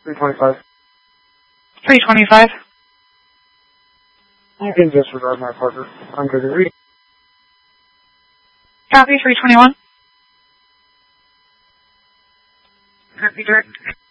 325. 325. You can disregard my Parker. I'm good to read. Copy, 321. Copy, direct.